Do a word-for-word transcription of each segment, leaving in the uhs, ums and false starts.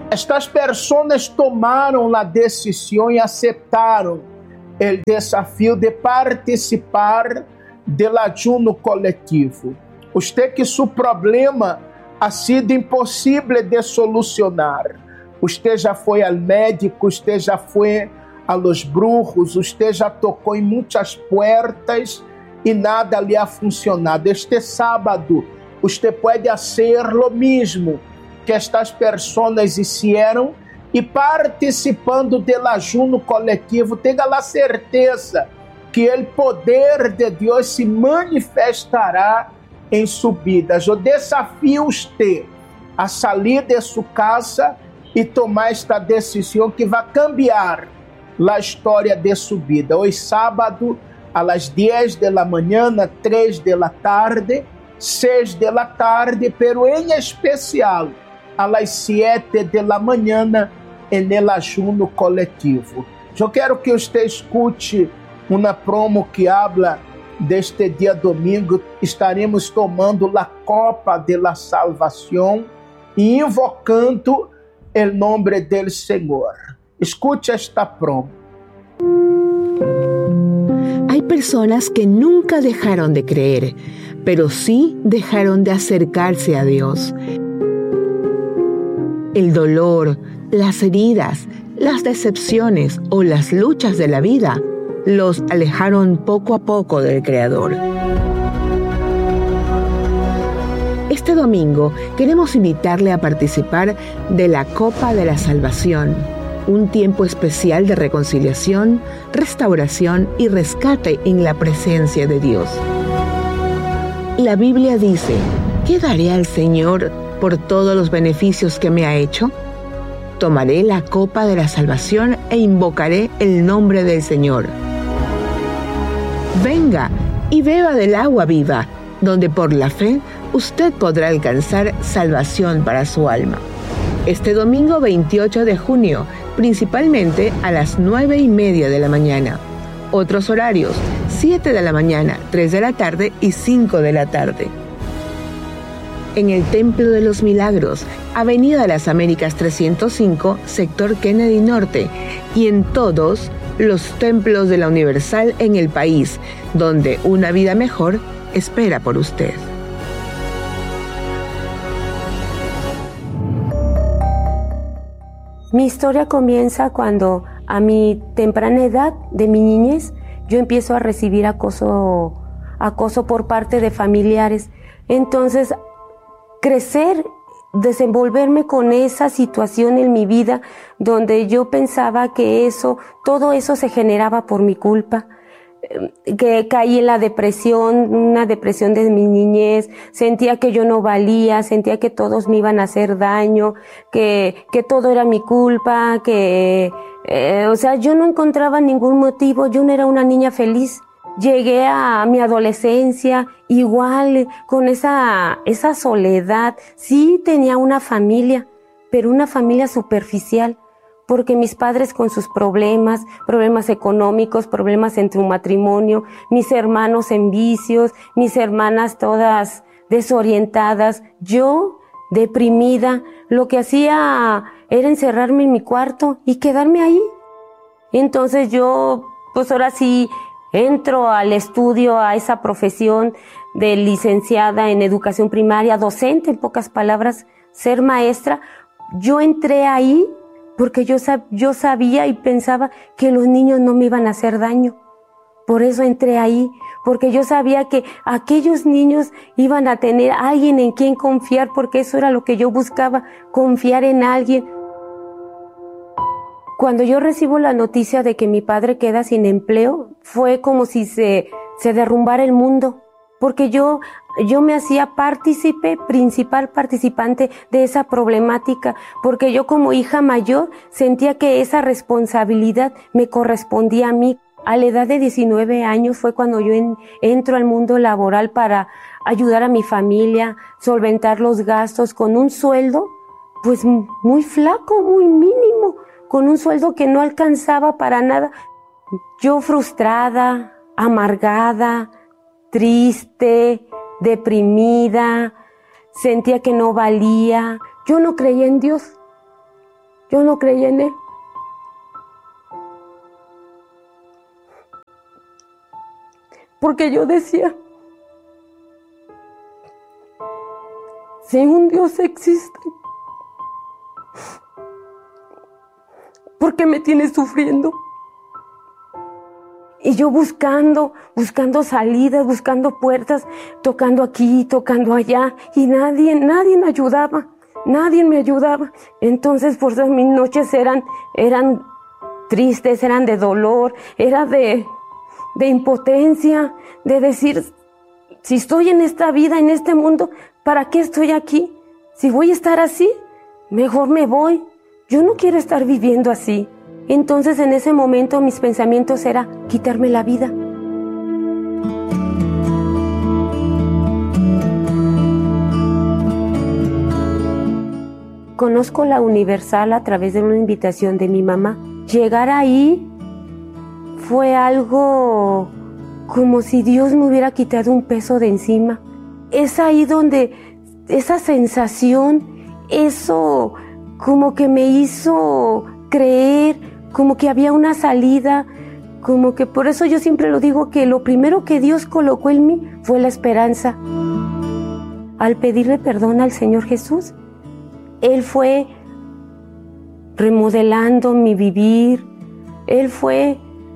Estas pessoas tomaram a decisão e aceitaram o desafio de participar do ayuno coletivo. Você que seu problema ha sido impossível de solucionar. Você já foi ao médico, você já foi a los brujos, você já tocou em muitas puertas e nada lhe ha funcionado. Este sábado, você pode fazer o mesmo que estas pessoas hicieron e participando do ayuno coletivo, tenha a certeza que o poder de Deus se manifestará em sua vida. Eu desafio você a sair de sua casa e tomar esta decisão que vai cambiar a história de sua vida. Hoje, sábado, às dez da manhã, três da tarde, seis da tarde, pero em especial, às sete da manhã, no ayuno coletivo. Eu quero que você escute uma promo que habla deste dia domingo. Estaremos tomando a copa de la salvação e invocando o nome do Senhor. Escute esta promo. Hay personas que nunca dejaron de creer, pero sí dejaron de acercarse a Dios. El dolor, las heridas, las decepciones o las luchas de la vida los alejaron poco a poco del Creador. Este domingo queremos invitarle a participar de la Copa de la Salvación, un tiempo especial de reconciliación, restauración y rescate en la presencia de Dios. La Biblia dice: ¿qué daré al Señor por todos los beneficios que me ha hecho? Tomaré la copa de la salvación e invocaré el nombre del Señor. Venga y beba del agua viva, donde por la fe usted podrá alcanzar salvación para su alma. Este domingo veintiocho de junio, principalmente a las nueve y media de la mañana. Otros horarios: siete de la mañana, tres de la tarde y cinco de la tarde. En el Templo de los Milagros, Avenida de las Américas trescientos cinco, sector Kennedy Norte, y en todos los templos de la Universal en el país, donde una vida mejor espera por usted. Mi historia comienza cuando, a mi temprana edad de mi niñez, yo empiezo a recibir acoso, acoso por parte de familiares. Entonces, crecer, desenvolverme con esa situación en mi vida, donde yo pensaba que eso, todo eso se generaba por mi culpa, que caí en la depresión, una depresión de mi niñez, sentía que yo no valía, sentía que todos me iban a hacer daño, que, que todo era mi culpa, que, eh, o sea, yo no encontraba ningún motivo, yo no era una niña feliz. Llegué a mi adolescencia igual, con esa, esa soledad. Sí tenía una familia, pero una familia superficial, porque mis padres con sus problemas, problemas económicos, problemas entre un matrimonio, mis hermanos en vicios, mis hermanas todas desorientadas, yo deprimida, lo que hacía era encerrarme en mi cuarto y quedarme ahí. Entonces yo, pues ahora sí, entro al estudio, a esa profesión de licenciada en educación primaria, docente, en pocas palabras, ser maestra. Yo entré ahí porque yo, sab- yo sabía y pensaba que los niños no me iban a hacer daño. Por eso entré ahí, porque yo sabía que aquellos niños iban a tener a alguien en quien confiar, porque eso era lo que yo buscaba, confiar en alguien. Cuando yo recibo la noticia de que mi padre queda sin empleo, fue como si se, se derrumbara el mundo, porque yo, yo me hacía partícipe, principal participante de esa problemática, porque yo como hija mayor sentía que esa responsabilidad me correspondía a mí. A la edad de diecinueve años fue cuando yo en, entro al mundo laboral para ayudar a mi familia, solventar los gastos con un sueldo, pues muy flaco, muy mínimo, con un sueldo que no alcanzaba para nada. Yo frustrada, amargada, triste, deprimida, sentía que no valía. Yo no creía en Dios. Yo no creía en Él. Porque yo decía, si un Dios existe, ¿por qué me tiene sufriendo? Y yo buscando, buscando salidas, buscando puertas, tocando aquí, tocando allá, y nadie, nadie me ayudaba, nadie me ayudaba. Entonces, por eso mis noches eran, eran tristes, eran de dolor, era de, de impotencia, de decir, si estoy en esta vida, en este mundo, ¿para qué estoy aquí? Si voy a estar así, mejor me voy. Yo no quiero estar viviendo así. Entonces en ese momento mis pensamientos era quitarme la vida. Conozco la Universal a través de una invitación de mi mamá. Llegar ahí fue algo como si Dios me hubiera quitado un peso de encima. Es ahí donde esa sensación, eso como que me hizo creer, como que había una salida, como que por eso yo siempre lo digo, que lo primero que Dios colocó en mí fue la esperanza. Al pedirle perdón al Señor Jesús, Él fue remodelando mi vivir, Él fue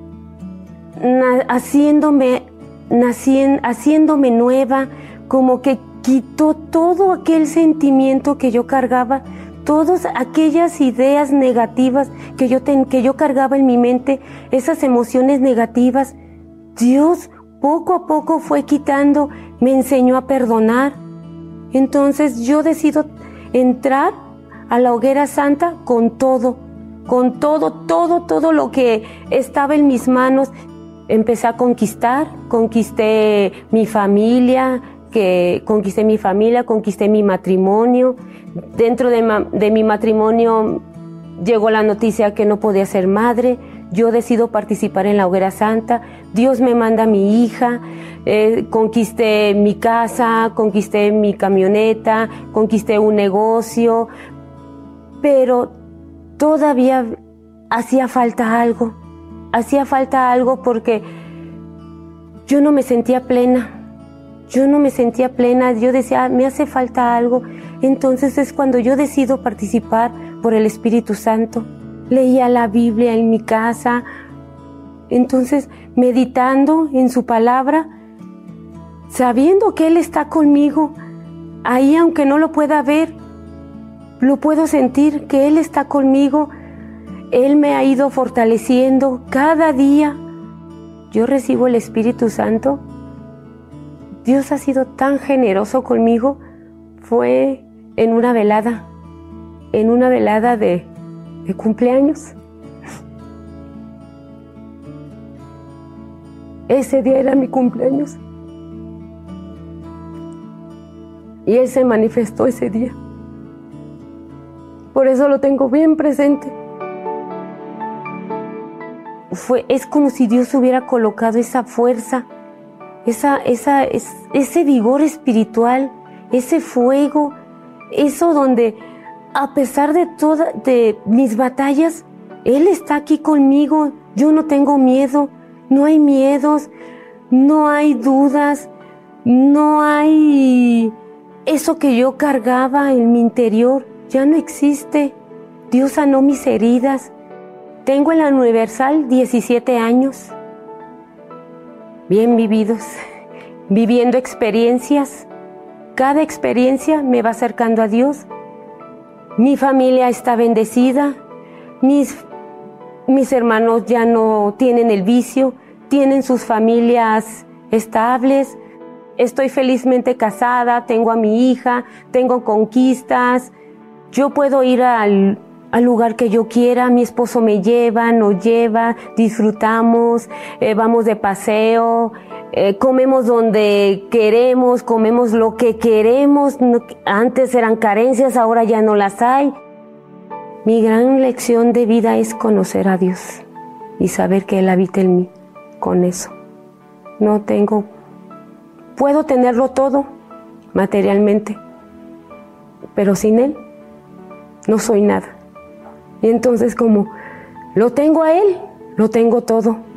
na- haciéndome, nacien- haciéndome nueva, como que quitó todo aquel sentimiento que yo cargaba, todas aquellas ideas negativas que yo, ten, que yo cargaba en mi mente, esas emociones negativas. Dios poco a poco fue quitando, me enseñó a perdonar. Entonces yo decido entrar a la hoguera santa con todo, con todo, todo, todo lo que estaba en mis manos. Empecé a conquistar, conquisté mi familia, que conquisté mi familia, conquisté mi matrimonio. Dentro de, ma- de mi matrimonio llegó la noticia que no podía ser madre. Yo decido participar en la hoguera santa. Dios me manda a mi hija. Eh, conquisté mi casa, conquisté mi camioneta, conquisté un negocio. Pero todavía hacía falta algo. Hacía falta algo porque yo no me sentía plena. Yo no me sentía plena, yo decía, ah, me hace falta algo. Entonces es cuando yo decido participar por el Espíritu Santo. Leía la Biblia en mi casa. Entonces, meditando en su palabra, sabiendo que Él está conmigo, ahí aunque no lo pueda ver, lo puedo sentir, que Él está conmigo. Él me ha ido fortaleciendo cada día. Yo recibo el Espíritu Santo. Dios ha sido tan generoso conmigo. Fue en una velada, en una velada de, de cumpleaños. Ese día era mi cumpleaños. Y Él se manifestó ese día. Por eso lo tengo bien presente. Fue, es como si Dios hubiera colocado esa fuerza, esa, esa, es, ese vigor espiritual, ese fuego, eso donde a pesar de todas de mis batallas, Él está aquí conmigo. Yo no tengo miedo, no hay miedos, no hay dudas, no hay eso que yo cargaba en mi interior, ya no existe. Dios sanó mis heridas. Tengo en la Universal diecisiete años, bien vividos, viviendo experiencias. Cada experiencia me va acercando a Dios. Mi familia está bendecida, mis, mis hermanos ya no tienen el vicio, tienen sus familias estables. Estoy felizmente casada, tengo a mi hija, tengo conquistas. Yo puedo ir al, al lugar que yo quiera, mi esposo me lleva, nos lleva, disfrutamos, eh, vamos de paseo, eh, comemos donde queremos, comemos lo que queremos. No, antes eran carencias, ahora ya no las hay. Mi gran lección de vida es conocer a Dios y saber que Él habita en mí. Con eso no tengo, puedo tenerlo todo materialmente, pero sin Él no soy nada. Y entonces como lo tengo a él, lo tengo todo.